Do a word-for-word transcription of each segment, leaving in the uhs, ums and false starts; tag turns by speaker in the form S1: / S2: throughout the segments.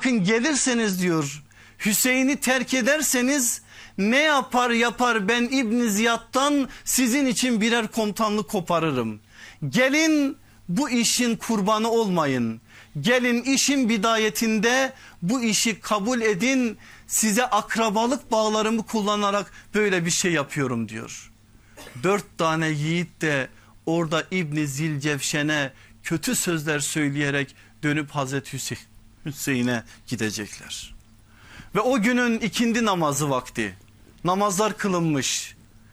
S1: bakın gelirseniz diyor, Hüseyin'i terk ederseniz ne yapar yapar ben İbn Ziyad'dan sizin için birer komutanlık koparırım. Gelin bu işin kurbanı olmayın. Gelin işin bidayetinde bu işi kabul edin. Size akrabalık bağlarımı kullanarak böyle bir şey yapıyorum diyor. Dört tane yiğit de orada İbn Zilcevşen'e kötü sözler söyleyerek dönüp Hazreti Hüseyin'e gidecekler. Ve o günün ikindi namazı vakti, namazlar kılınmış.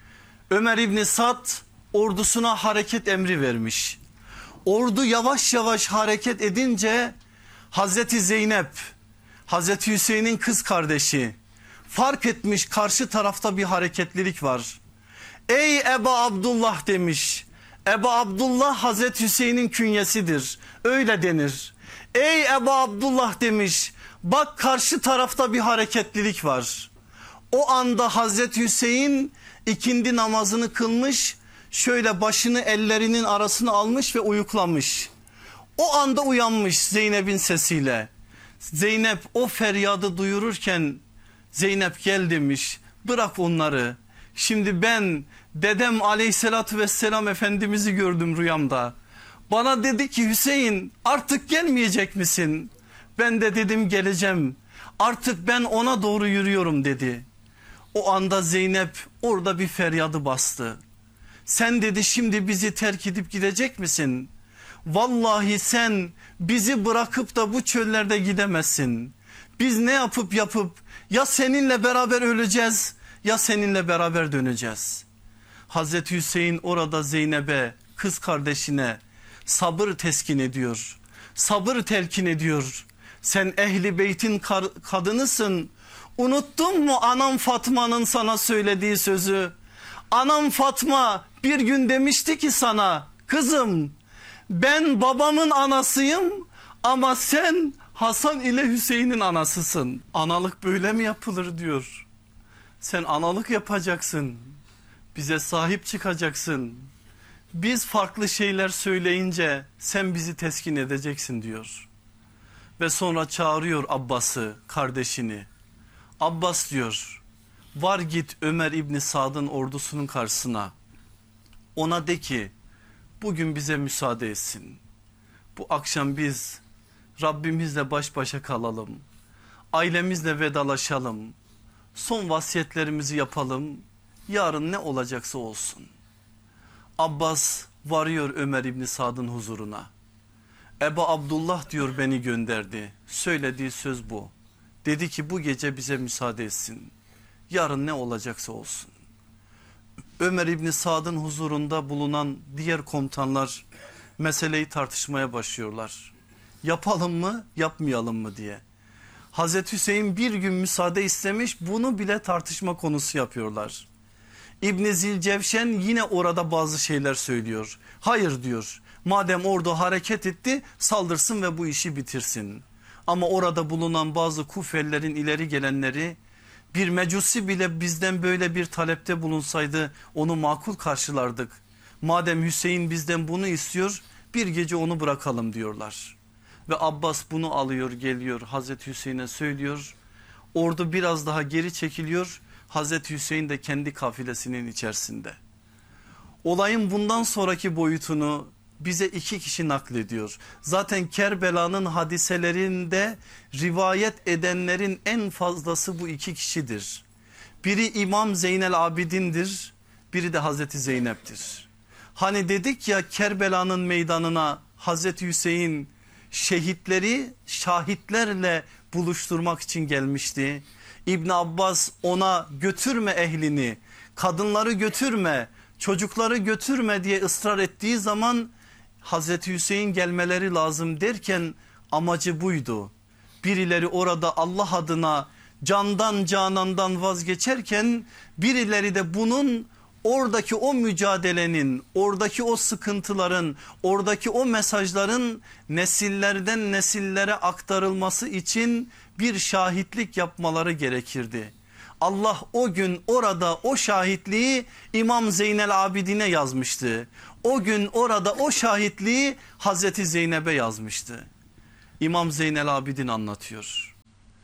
S1: Ömer İbni Sad ordusuna hareket emri vermiş. Ordu yavaş yavaş hareket edince Hazreti Zeynep, Hazreti Hüseyin'in kız kardeşi, fark etmiş karşı tarafta bir hareketlilik var. Ey Ebu Abdullah demiş. Ebu Abdullah Hazreti Hüseyin'in künyesidir, öyle denir. Ey Ebu Abdullah demiş, bak karşı tarafta bir hareketlilik var. O anda Hazreti Hüseyin ikindi namazını kılmış, şöyle başını ellerinin arasına almış ve uyuklamış. O anda uyanmış Zeynep'in sesiyle. Zeynep o feryadı duyururken Zeynep gel demiş, bırak onları. Şimdi ben dedem aleyhissalatü vesselam Efendimiz'i gördüm rüyamda. Bana dedi ki Hüseyin artık gelmeyecek misin? Ben de dedim geleceğim. Artık ben ona doğru yürüyorum dedi. O anda Zeynep orada bir feryadı bastı. Sen dedi şimdi bizi terk edip gidecek misin? Vallahi sen bizi bırakıp da bu çöllerde gidemezsin. Biz ne yapıp yapıp ya seninle beraber öleceğiz ya seninle beraber döneceğiz. Hazreti Hüseyin orada Zeynep'e, kız kardeşine sabır teskin ediyor. Sabır telkin ediyor. Sen ehli beytin kadınısın. Unuttun mu anam Fatma'nın sana söylediği sözü? Anam Fatma bir gün demişti ki sana, kızım ben babamın anasıyım ama sen Hasan ile Hüseyin'in anasısın. Analık böyle mi yapılır diyor. Sen analık yapacaksın. Bize sahip çıkacaksın. Biz farklı şeyler söyleyince sen bizi teskin edeceksin diyor. Ve sonra çağırıyor Abbas'ı, kardeşini. Abbas diyor, var git Ömer İbni Sad'ın ordusunun karşısına. Ona de ki bugün bize müsaade etsin. Bu akşam biz Rabbimizle baş başa kalalım. Ailemizle vedalaşalım. Son vasiyetlerimizi yapalım. Yarın ne olacaksa olsun. Abbas varıyor Ömer İbni Sad'ın huzuruna. Ebu Abdullah diyor beni gönderdi. Söylediği söz bu. Dedi ki bu gece bize müsaade etsin. Yarın ne olacaksa olsun. Ömer İbni Sad'ın huzurunda bulunan diğer komutanlar meseleyi tartışmaya başlıyorlar. Yapalım mı yapmayalım mı diye. Hazreti Hüseyin bir gün müsaade istemiş, bunu bile tartışma konusu yapıyorlar. İbn Zilcevşen yine orada bazı şeyler söylüyor. Hayır diyor, madem ordu hareket etti saldırsın ve bu işi bitirsin. Ama orada bulunan bazı Kufelilerin ileri gelenleri, bir mecusi bile bizden böyle bir talepte bulunsaydı onu makul karşılardık. Madem Hüseyin bizden bunu istiyor bir gece onu bırakalım diyorlar. Ve Abbas bunu alıyor geliyor Hazreti Hüseyin'e söylüyor. Ordu biraz daha geri çekiliyor. Hazreti Hüseyin de kendi kafilesinin içerisinde. Olayın bundan sonraki boyutunu bize iki kişi naklediyor. Zaten Kerbela'nın hadiselerinde rivayet edenlerin en fazlası bu iki kişidir. Biri İmam Zeynel Abidin'dir, biri de Hazreti Zeynep'tir. Hani dedik ya Kerbela'nın meydanına Hazreti Hüseyin şehitleri şahitlerle buluşturmak için gelmişti. İbn Abbas ona götürme ehlini, kadınları götürme, çocukları götürme diye ısrar ettiği zaman Hazreti Hüseyin gelmeleri lazım derken amacı buydu. Birileri orada Allah adına candan canandan vazgeçerken birileri de bunun oradaki o mücadelenin, oradaki o sıkıntıların, oradaki o mesajların nesillerden nesillere aktarılması için bir şahitlik yapmaları gerekirdi. Allah o gün orada o şahitliği İmam Zeynel Abidin'e yazmıştı. O gün orada o şahitliği Hazreti Zeynep'e yazmıştı. İmam Zeynel Abidin anlatıyor.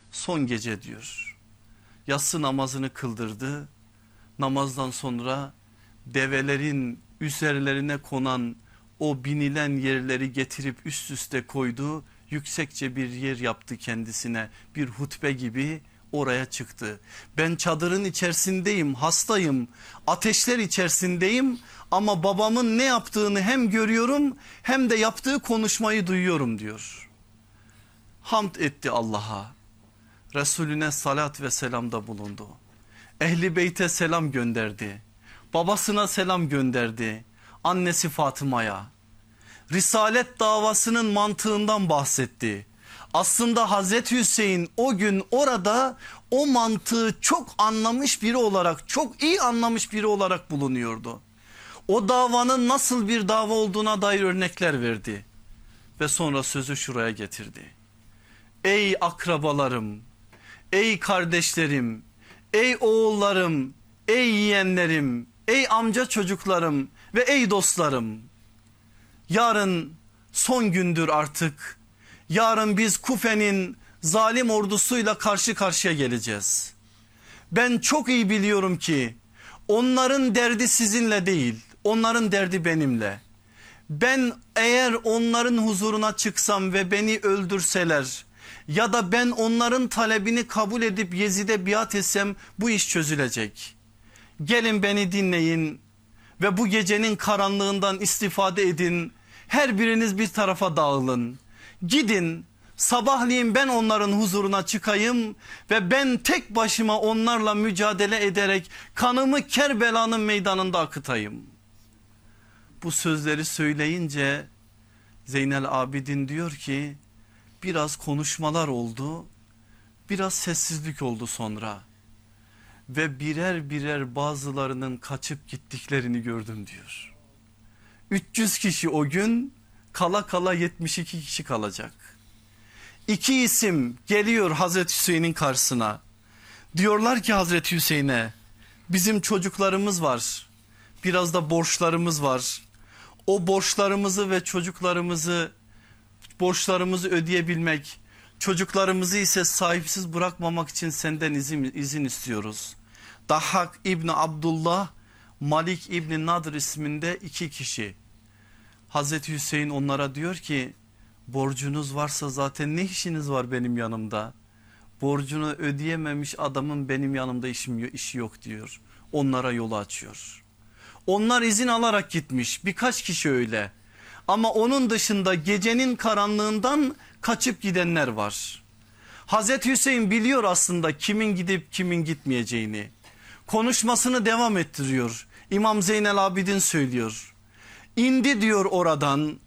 S1: son gece diyor. Yatsı namazını kıldırdı. Namazdan sonra develerin üzerlerine konan o binilen yerleri getirip üst üste koydu. Yüksekçe bir yer yaptı kendisine, bir hutbe gibi oraya çıktı. Ben çadırın içerisindeyim, hastayım, ateşler içerisindeyim ama babamın ne yaptığını hem görüyorum hem de yaptığı konuşmayı duyuyorum diyor. Hamd etti Allah'a, Resulüne salat ve selamda bulundu. Ehli beyte selam gönderdi, babasına selam gönderdi, annesi Fatıma'ya. Risalet davasının mantığından bahsetti. Aslında Hazreti Hüseyin o gün orada o mantığı çok anlamış biri olarak, çok iyi anlamış biri olarak bulunuyordu. O davanın nasıl bir dava olduğuna dair örnekler verdi. Ve sonra sözü şuraya getirdi. Ey akrabalarım, ey kardeşlerim, ey oğullarım, ey yeğenlerim, ey amca çocuklarım ve ey dostlarım. Yarın son gündür artık. Yarın biz Kufe'nin zalim ordusuyla karşı karşıya geleceğiz. Ben çok iyi biliyorum ki onların derdi sizinle değil, onların derdi benimle. Ben eğer onların huzuruna çıksam ve beni öldürseler ya da ben onların talebini kabul edip Yezid'e biat etsem bu iş çözülecek. Gelin beni dinleyin ve bu gecenin karanlığından istifade edin. Her biriniz bir tarafa dağılın. Gidin, sabahleyin ben onların huzuruna çıkayım ve ben tek başıma onlarla mücadele ederek kanımı Kerbela'nın meydanında akıtayım. Bu sözleri söyleyince Zeynel Abidin diyor ki biraz konuşmalar oldu, biraz sessizlik oldu sonra ve birer birer bazılarının kaçıp gittiklerini gördüm diyor. üç yüz kişi o gün, kala kala yetmiş iki kişi kalacak. İki isim geliyor Hazreti Hüseyin'in karşısına. Diyorlar ki Hazreti Hüseyin'e, bizim çocuklarımız var, biraz da borçlarımız var. O borçlarımızı ve çocuklarımızı, borçlarımızı ödeyebilmek, çocuklarımızı ise sahipsiz bırakmamak için senden izin, izin istiyoruz. Dahhak İbni Abdullah, Malik İbni Nadr isminde iki kişi. Hazreti Hüseyin onlara diyor ki borcunuz varsa zaten ne işiniz var benim yanımda? Borcunu ödeyememiş adamın benim yanımda işim, işi yok diyor. Onlara yolu açıyor. Onlar izin alarak gitmiş, birkaç kişi öyle. Ama onun dışında gecenin karanlığından kaçıp gidenler var. Hazreti Hüseyin biliyor aslında kimin gidip kimin gitmeyeceğini. Konuşmasını devam ettiriyor. İmam Zeynel Abidin söylüyor. İndi diyor oradan,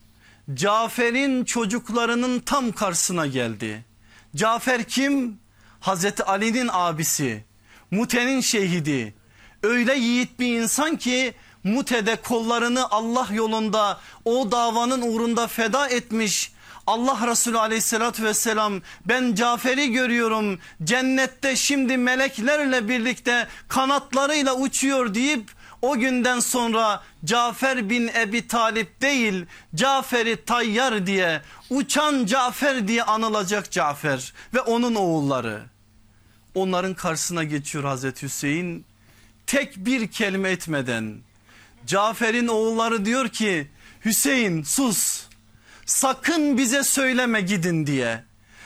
S1: Cafer'in çocuklarının tam karşısına geldi. Cafer kim? Hazreti Ali'nin abisi, Mute'nin şehidi. Öyle yiğit bir insan ki Mute'de kollarını Allah yolunda, o davanın uğrunda feda etmiş. Allah Resulü aleyhissalatü vesselam ben Cafer'i görüyorum cennette şimdi meleklerle birlikte kanatlarıyla uçuyor deyip o günden sonra Cafer bin Ebi Talip değil Cafer-i Tayyar diye, uçan Cafer diye anılacak Cafer ve onun oğulları. Onların karşısına geçiyor Hazreti Hüseyin, tek bir kelime etmeden. Cafer'in oğulları diyor ki Hüseyin sus, sakın bize söyleme gidin diye.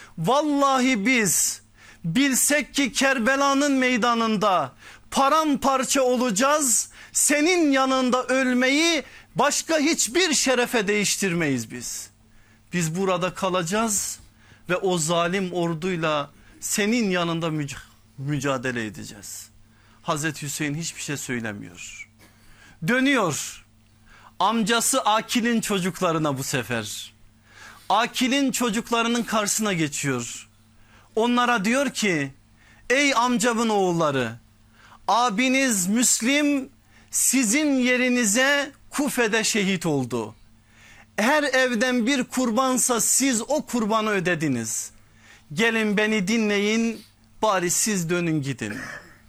S1: Vallahi biz bilsek ki Kerbela'nın meydanında paramparça olacağız, senin yanında ölmeyi başka hiçbir şerefe değiştirmeyiz biz. Biz burada kalacağız ve o zalim orduyla senin yanında müc mücadele edeceğiz. Hazreti Hüseyin hiçbir şey söylemiyor. Dönüyor amcası Akil'in çocuklarına bu sefer. Akil'in çocuklarının karşısına geçiyor. Onlara diyor ki ey amcamın oğulları, abiniz Müslim sizin yerinize Kufe'de şehit oldu. Her evden bir kurbansa siz o kurbanı ödediniz. Gelin beni dinleyin, bari siz dönün gidin.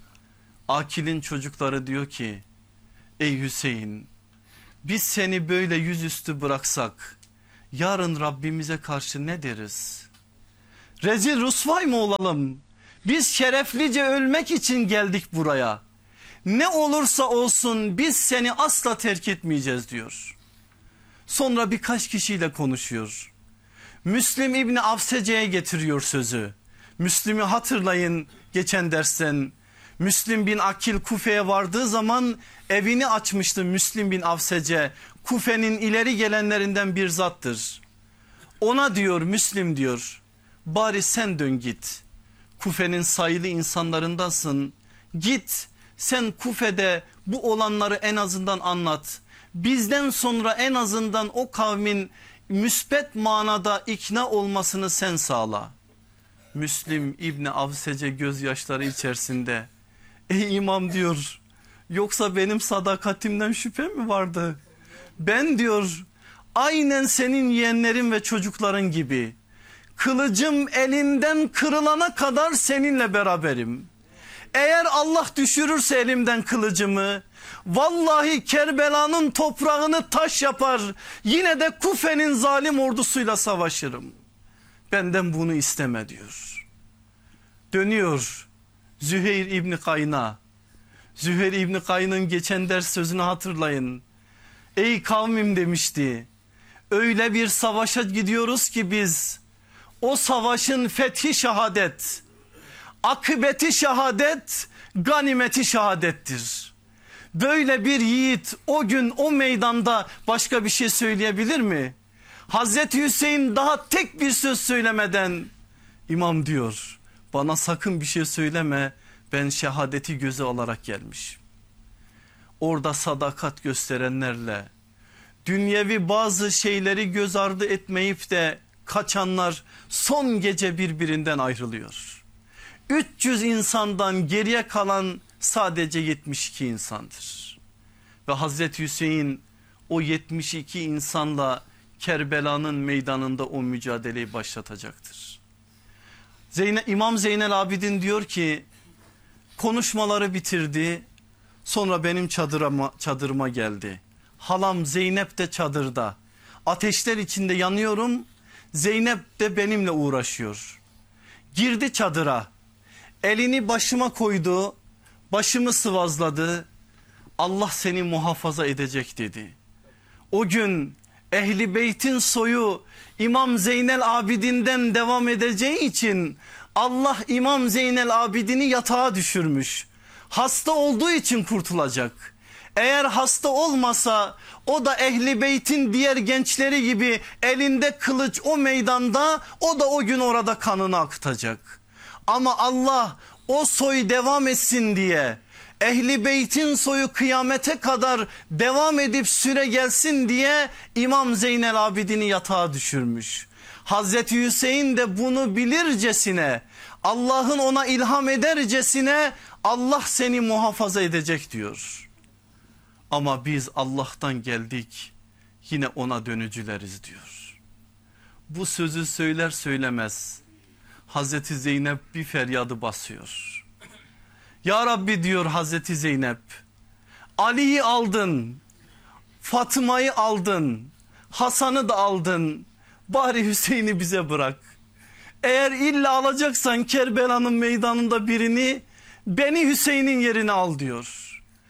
S1: Akil'in çocukları diyor ki ey Hüseyin, biz seni böyle yüzüstü bıraksak yarın Rabbimize karşı ne deriz? Rezil rusvay mı olalım? Biz şereflice ölmek için geldik buraya. Ne olursa olsun biz seni asla terk etmeyeceğiz diyor. Sonra birkaç kişiyle konuşuyor. Müslim İbni Avsece'ye getiriyor sözü. Müslim'i hatırlayın geçen dersten. Müslim bin Akil Kufe'ye vardığı zaman evini açmıştı Müslim bin Avsece. Kufe'nin ileri gelenlerinden bir zattır. Ona diyor Müslim diyor, bari sen dön git. Kufe'nin sayılı insanlarındasın. Git sen Kufe'de bu olanları en azından anlat. Bizden sonra en azından o kavmin müspet manada ikna olmasını sen sağla. Müslim İbni Avsece gözyaşları içerisinde, ey imam diyor, yoksa benim sadakatimden şüphe mi vardı? Ben diyor aynen senin yeğenlerin ve çocukların gibi kılıcım elinden kırılana kadar seninle beraberim. Eğer Allah düşürürse elimden kılıcımı, vallahi Kerbela'nın toprağını taş yapar, yine de Kufe'nin zalim ordusuyla savaşırım. Benden bunu isteme diyor. Dönüyor Züheyr İbni Kayn'a. Züheyr İbni Kayn'ın geçen ders sözünü hatırlayın. Ey kavmim demişti, öyle bir savaşa gidiyoruz ki biz, o savaşın fethi şehadet, akıbeti şehadet, ganimeti şehadettir. Böyle bir yiğit o gün o meydanda başka bir şey söyleyebilir mi? Hazreti Hüseyin daha tek bir söz söylemeden, imam diyor, bana sakın bir şey söyleme, ben şehadeti göze alarak gelmişim. Orada sadakat gösterenlerle, dünyevi bazı şeyleri göz ardı etmeyip de kaçanlar son gece birbirinden ayrılıyor. üç yüz insandan geriye kalan sadece yetmiş iki insandır. Ve Hazreti Hüseyin o yetmiş iki insanla Kerbela'nın meydanında o mücadeleyi başlatacaktır. Zeyne, İmam Zeynel Abidin diyor ki, konuşmaları bitirdi, sonra benim çadırıma, çadırıma geldi. Halam Zeynep de çadırda, ateşler içinde yanıyorum, Zeynep de benimle uğraşıyor. Girdi çadıra, elini başıma koydu, başımı sıvazladı, Allah seni muhafaza edecek dedi. O gün Ehli Beyt'in soyu İmam Zeynel Abidin'den devam edeceği için Allah İmam Zeynel Abidin'i yatağa düşürmüş. Hasta olduğu için kurtulacak. Eğer hasta olmasa o da Ehli Beyt'in diğer gençleri gibi elinde kılıç o meydanda, o da o gün orada kanını akıtacak. Ama Allah o soy devam etsin diye, Ehli Beyt'in soyu kıyamete kadar devam edip süre gelsin diye İmam Zeynel Abidin'i yatağa düşürmüş. Hazreti Hüseyin de bunu bilircesine, Allah'ın ona ilham edercesine Allah seni muhafaza edecek diyor. Ama biz Allah'tan geldik, yine ona dönücüleriz diyor. Bu sözü söyler söylemez Hazreti Zeynep bir feryadı basıyor. Ya Rabbi diyor Hazreti Zeynep, Ali'yi aldın, Fatıma'yı aldın, Hasan'ı da aldın, bari Hüseyin'i bize bırak. Eğer illa alacaksan Kerbela'nın meydanında birini, beni Hüseyin'in yerine al diyor.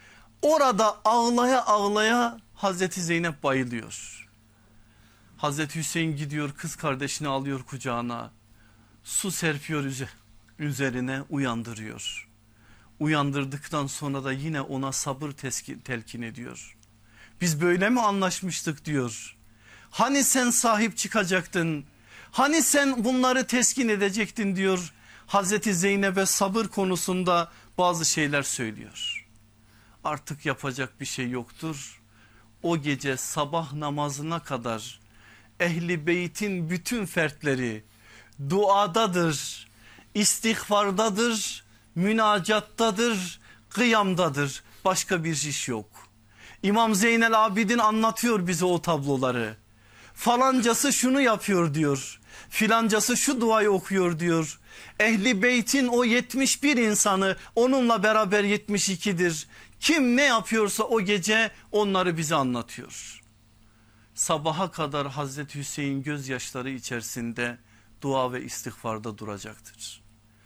S1: Orada ağlaya ağlaya Hazreti Zeynep bayılıyor. Hazreti Hüseyin gidiyor, kız kardeşini alıyor kucağına, su serpiyor üzerine, uyandırıyor. Uyandırdıktan sonra da yine ona sabır telkin ediyor. Biz böyle mi anlaşmıştık diyor. Hani sen sahip çıkacaktın? Hani sen bunları teskin edecektin diyor. Hazreti Zeynep'e sabır konusunda bazı şeyler söylüyor. Artık yapacak bir şey yoktur. O gece sabah namazına kadar Ehli Beyt'in bütün fertleri duadadır, istiğfardadır, münacattadır, kıyamdadır. Başka bir iş yok. İmam Zeynel Abidin anlatıyor bize o tabloları. Falancası şunu yapıyor diyor. Filancası şu duayı okuyor diyor. Ehli Beyt'in o yetmiş bir insanı, onunla beraber yetmiş ikidir. Kim ne yapıyorsa o gece onları bize anlatıyor. Sabaha kadar Hazreti Hüseyin gözyaşları içerisinde dua ve istiğfarda duracaktır.